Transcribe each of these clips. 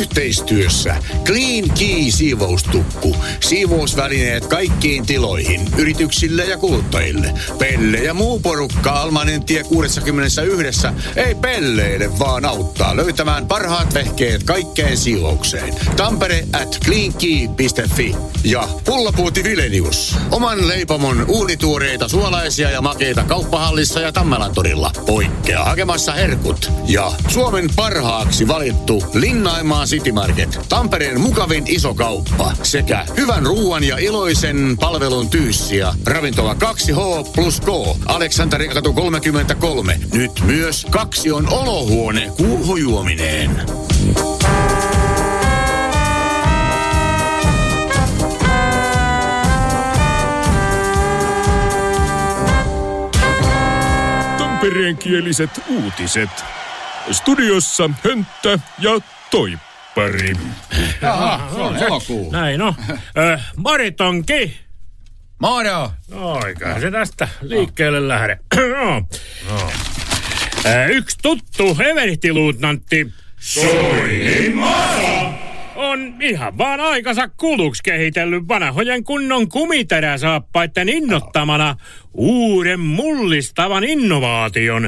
Yhteistyössä Clean Key siivoustukku. Siivousvälineet kaikkiin tiloihin, yrityksille ja kuluttajille. Pelle ja muu porukka Almanen tie 61 ei pelleile, vaan auttaa löytämään parhaat vehkeet kaikkeen siivoukseen. Tampere at cleankey.fi ja Pullapuuti Vilenius. Oman leipomon uunituoreita suolaisia ja makeita Kauppahallissa ja Tammelantorilla. Poikkea hakemassa herkut. Ja Suomen parhaaksi valittu Linnaimaa City Market. Tampereen mukavin iso kauppa. Sekä hyvän ruuan ja iloisen palvelun tyyssiä. Ravintola 2H+K. Aleksanterikatu 33. Nyt myös 2 on olohuone kuuhujuomineen. Tampereenkieliset uutiset. Studiossa Hönttä ja Toippari. Jaha, se on elokuu. Näin on. Maritonki. Moro. Oikein se tästä liikkeelle lähde. Yksi tuttu everihtiluutnantti Soininmaa on ihan vaan aikansa kuluksi kehitellyt vanhojen kunnon kumiteräsaappaiden innottamana uuden mullistavan innovaation.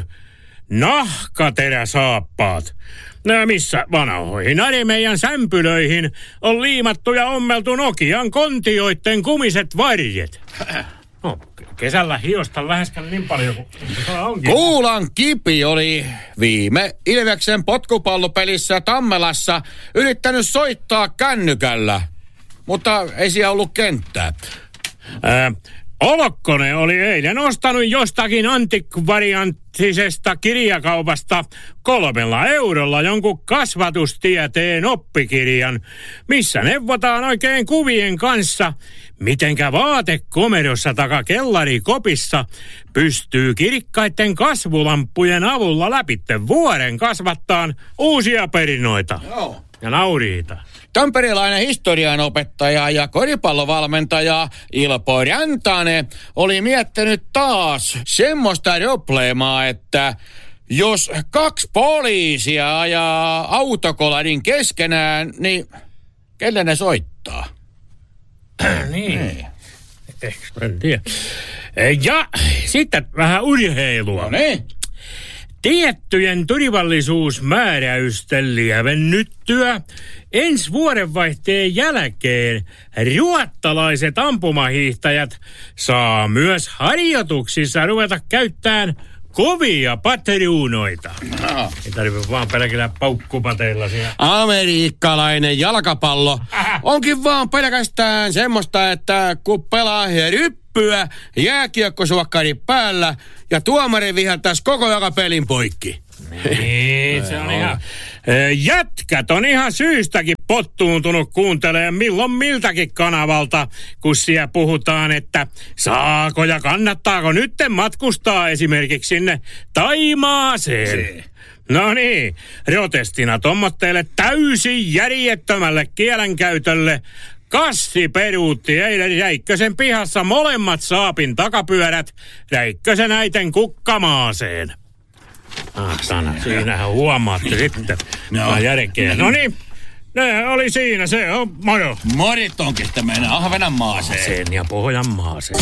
Nahkateräsaappaat. Missä vanhoihin meidän sämpylöihin on liimattu ja ommeltu Nokian kontioitten kumiset varjet. No, kesällä hiosta läheskään niin paljon kuin onkin. Kuulan Kipi oli viime Ilveksen potkupallopelissä Tammelassa yrittänyt soittaa kännykällä, mutta ei siellä ollut kenttää. Olokkonen oli eilen ostanut jostakin antikvarianttisesta kirjakaupasta 3 eurolla jonkun kasvatustieteen oppikirjan, missä neuvotaan oikein kuvien kanssa, mitenkä vaatekomerossa taka kellarikopissa pystyy kirkkaiden kasvulamppujen avulla läpitte vuoren kasvattaan uusia perinoita. Joo. Ja nauriita. Tamperelainen historianopettaja ja koripallovalmentaja Ilpo Rantanen oli miettinyt taas semmoista probleemaa, että jos 2 poliisia ajaa autokolarin keskenään, niin kelle ne soittaa? Niin. En tiedä. Ja sitten vähän urheilua. No niin. Tiettyjen turvallisuusmääräysten lievennyttyä ensi vuodenvaihteen jälkeen ruottalaiset ampumahiihtäjät saa myös harjoituksissa ruveta käyttämään kovia patruunoita. No. Ei tarvitse vaan pelkillä paukkupateilla siinä. Amerikkalainen jalkapallo onkin vaan pelkästään semmoista, että kun pelaa ryppyä, jääkiekkosuokkari päällä ja tuomari viheltäisi koko joka pelin poikki. Niin, se on ihan... Jätkät on ihan syystäkin pottuuntunut kuuntelemaan milloin miltäkin kanavalta, kun siellä puhutaan, että saako ja kannattaako nytten matkustaa esimerkiksi sinne Taimaaseen. No niin, protestina tommotteille täysin järjettömälle kielenkäytölle. Kassi peruutti eilen Räikkösen pihassa molemmat saapin takapyörät Räikkösen äiten kukkamaaseen. Siinähän huomaatte sitten. No. Järkeä. No niin, ne oli siinä, se on moro. Moritonkin sitten mennään Ahvenanmaaseen. Sen ja Pohjanmaaseen.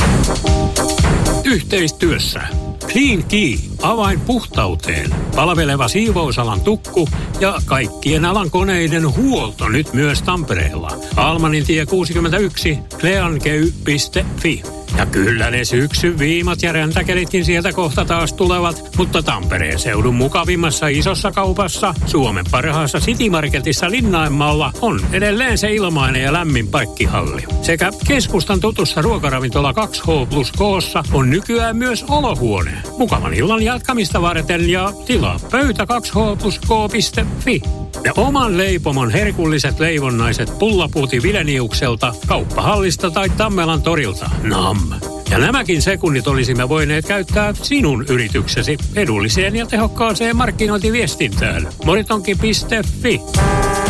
Yhteistyössä Clean Key, avain puhtauteen, palveleva siivousalan tukku ja kaikkien alan koneiden huolto nyt myös Tampereella. Almanin tie 61, cleankey.fi. Ja kyllä ne syksyn viimat ja räntäkelitkin sieltä kohta taas tulevat, mutta Tampereen seudun mukavimmassa isossa kaupassa, Suomen parhaassa City Marketissa Linnainmaalla on edelleen se ilmainen ja lämmin paikkihalli. Sekä keskustan tutussa ruokaravintola 2H+K:ssa on nykyään myös olohuone. Mukavan illan jatkamista varten ja tilaa pöytä 2H+K.fi. Ja oman leipomon herkulliset leivonnaiset Pullapuuti Vileniukselta, Kauppahallista tai Tammelan torilta. Nam! Ja nämäkin sekunnit olisimme voineet käyttää sinun yrityksesi edulliseen ja tehokkaaseen markkinointiviestintään. Moritonki.fi